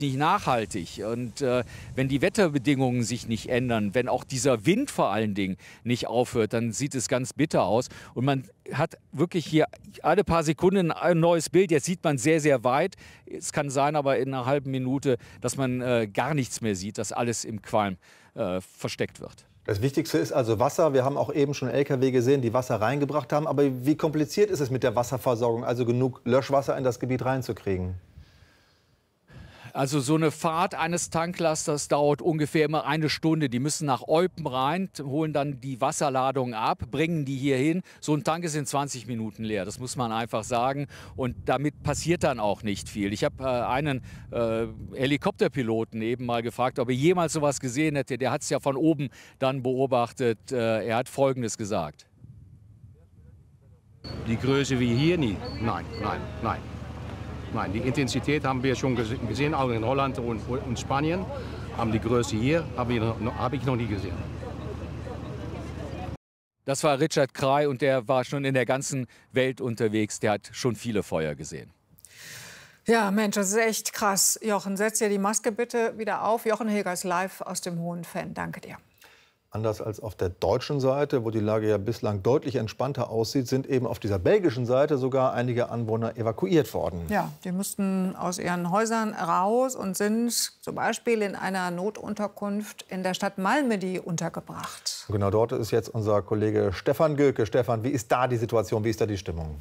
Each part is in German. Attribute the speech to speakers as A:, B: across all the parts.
A: nicht nachhaltig. Und wenn die Wetterbedingungen sich nicht ändern, wenn auch dieser Wind vor allen Dingen nicht aufhört, dann sieht es ganz bitter aus. Und man hat wirklich hier alle paar Sekunden ein neues Bild. Jetzt sieht man sehr, sehr weit. Es kann sein, aber in einer halben Minute, dass man gar nichts mehr sieht, dass alles im Qualm versteckt wird.
B: Das Wichtigste ist also Wasser. Wir haben auch eben schon LKW gesehen, die Wasser reingebracht haben. Aber wie kompliziert ist es mit der Wasserversorgung, also genug Löschwasser in das Gebiet reinzukriegen?
A: Also so eine Fahrt eines Tanklasters dauert ungefähr immer eine Stunde. Die müssen nach Eupen rein, holen dann die Wasserladung ab, bringen die hier hin. So ein Tank ist in 20 Minuten leer, das muss man einfach sagen. Und damit passiert dann auch nicht viel. Ich habe einen Helikopterpiloten eben mal gefragt, ob er jemals sowas gesehen hätte. Der hat es ja von oben dann beobachtet. Er hat Folgendes gesagt.
C: Die Größe wie hier nie. Nein, nein, nein. Nein, die Intensität haben wir schon gesehen, auch in Holland und Spanien. Aber die Größe hier habe ich noch nie gesehen.
A: Das war Richard Krey und der war schon in der ganzen Welt unterwegs. Der hat schon viele Feuer gesehen.
D: Ja, Mensch, das ist echt krass. Jochen, setz dir die Maske bitte wieder auf. Jochen Hilgers live aus dem Hohenfenn. Danke dir.
B: Anders als auf der deutschen Seite, wo die Lage ja bislang deutlich entspannter aussieht, sind eben auf dieser belgischen Seite sogar einige Anwohner evakuiert worden.
D: Ja, die mussten aus ihren Häusern raus und sind zum Beispiel in einer Notunterkunft in der Stadt Malmedy untergebracht.
B: Genau dort ist jetzt unser Kollege Stefan Göke. Stefan, wie ist da die Situation, wie ist da die Stimmung?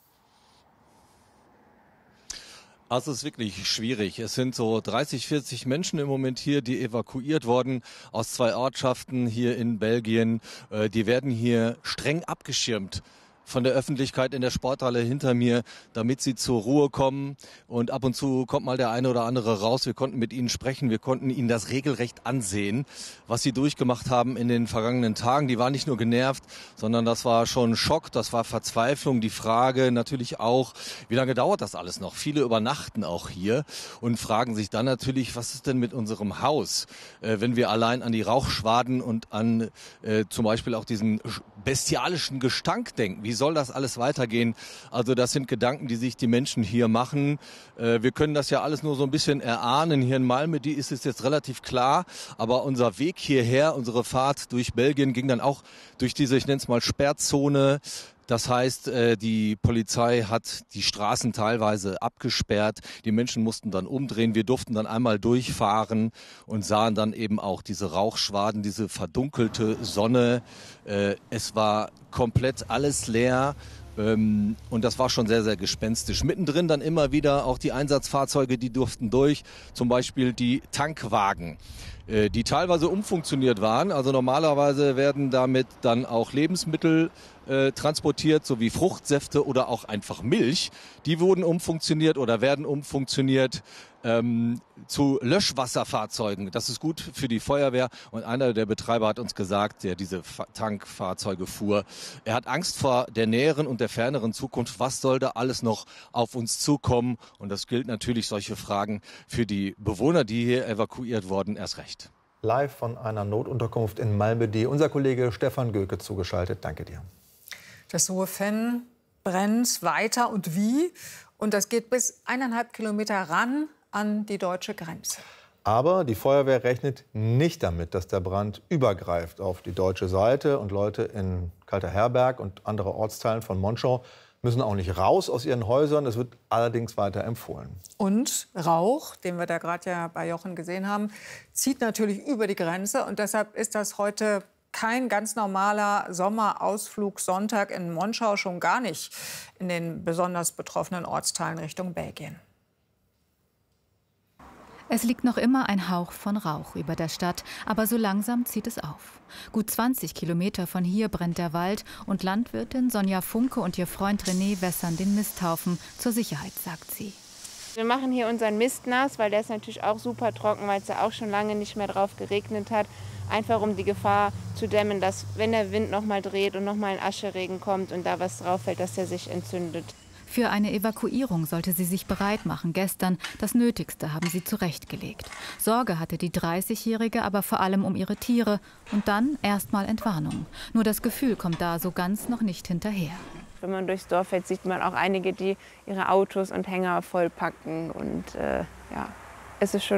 E: Also es ist wirklich schwierig. Es sind so 30, 40 Menschen im Moment hier, die evakuiert wurden aus 2 Ortschaften hier in Belgien. Die werden hier streng abgeschirmt von der Öffentlichkeit in der Sporthalle hinter mir, damit sie zur Ruhe kommen. Und ab und zu kommt mal der eine oder andere raus. Wir konnten mit ihnen sprechen, wir konnten ihnen das regelrecht ansehen, was sie durchgemacht haben in den vergangenen Tagen. Die waren nicht nur genervt, sondern das war schon Schock, das war Verzweiflung. Die Frage natürlich auch, wie lange dauert das alles noch? Viele übernachten auch hier und fragen sich dann natürlich, was ist denn mit unserem Haus? Wenn wir allein an die Rauchschwaden und an zum Beispiel auch diesen bestialischen Gestank denken. Wie soll das alles weitergehen? Also das sind Gedanken, die sich die Menschen hier machen. Wir können das ja alles nur so ein bisschen erahnen. Hier in Malmedy ist es jetzt relativ klar. Aber unser Weg hierher, unsere Fahrt durch Belgien ging dann auch durch diese, ich nenne es mal Sperrzone. Das heißt, die Polizei hat die Straßen teilweise abgesperrt. Die Menschen mussten dann umdrehen. Wir durften dann einmal durchfahren und sahen dann eben auch diese Rauchschwaden, diese verdunkelte Sonne. Es war komplett alles leer. Und das war schon sehr, sehr gespenstisch. Mittendrin dann immer wieder auch die Einsatzfahrzeuge, die durften durch. Zum Beispiel die Tankwagen, die teilweise umfunktioniert waren. Also normalerweise werden damit dann auch Lebensmittel transportiert, sowie Fruchtsäfte oder auch einfach Milch. Die wurden umfunktioniert oder werden umfunktioniert zu Löschwasserfahrzeugen. Das ist gut für die Feuerwehr. Und einer der Betreiber hat uns gesagt, der diese Tankfahrzeuge fuhr, er hat Angst vor der näheren und der ferneren Zukunft. Was soll da alles noch auf uns zukommen? Und das gilt natürlich, solche Fragen für die Bewohner, die hier evakuiert wurden, erst recht.
B: Live von einer Notunterkunft in Malmedy. Unser Kollege Stefan Göke zugeschaltet. Danke dir.
D: Das Hohenfenn brennt weiter und wie? Und das geht bis 1,5 Kilometer ran an die deutsche Grenze.
B: Aber die Feuerwehr rechnet nicht damit, dass der Brand übergreift auf die deutsche Seite. Und Leute in Kalterherberg und andere Ortsteilen von Monschau müssen auch nicht raus aus ihren Häusern. Es wird allerdings weiter empfohlen.
D: Und Rauch, den wir da gerade ja bei Jochen gesehen haben, zieht natürlich über die Grenze. Und deshalb ist das heute kein ganz normaler Sommerausflug Sonntag in Monschau, schon gar nicht in den besonders betroffenen Ortsteilen Richtung Belgien.
F: Es liegt noch immer ein Hauch von Rauch über der Stadt, aber so langsam zieht es auf. Gut 20 Kilometer von hier brennt der Wald und Landwirtin Sonja Funke und ihr Freund René wässern den Misthaufen zur Sicherheit, sagt sie.
G: Wir machen hier unseren Mist nass, weil der ist natürlich auch super trocken, weil es ja auch schon lange nicht mehr drauf geregnet hat. Einfach um die Gefahr zu dämmen, dass wenn der Wind noch mal dreht und noch mal ein Ascheregen kommt und da was drauf fällt, dass der sich entzündet.
F: Für eine Evakuierung sollte sie sich bereit machen. Gestern das Nötigste haben sie zurechtgelegt. Sorge hatte die 30-Jährige aber vor allem um ihre Tiere. Und dann erstmal Entwarnung. Nur das Gefühl kommt da so ganz noch nicht hinterher.
G: Wenn man durchs Dorf fährt, sieht man auch einige, die ihre Autos und Hänger vollpacken. Und ja, es ist schon